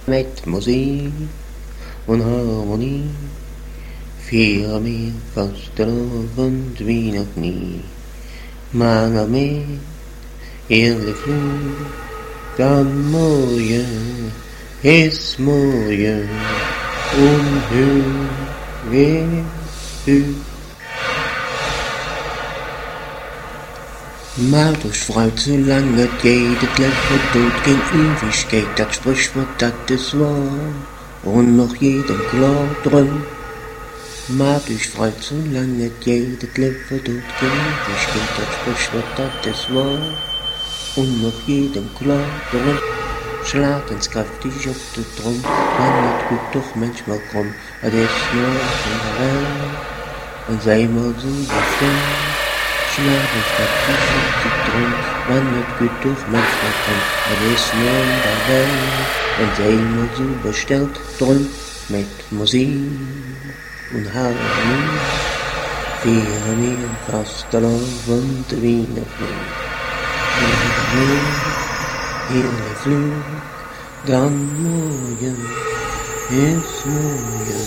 Mit Musik und Harmonie feiern wir Fastelavond wie noch nie. Mal mit ehrlich Flug, dann morgen ist morgen und höher höher. Macht euch Freude, solange es geht, das Leben tut kein Ewigkeit, das Sprichwort, das ist wahr, und noch jedem klar drin. Macht euch Freude, solange es geht, das Leben tut kein Ewigkeit, das Sprichwort, das ist wahr, und noch jedem klar drin. Schlag ins kräftig auf den Drum, man wird gut doch manchmal krumm, es ist nur in der Welt, und sei mal so befreit. Schlag ins kräftig auf den Drum, man wird gut doch manchmal krumm, es ist nur in der Welt, und sei mal so bestellt drum, mit Musik und Harmonie, feiern wir Fastelavond wie noch nie. Ehrlich Flug, dann morgen ist morgen.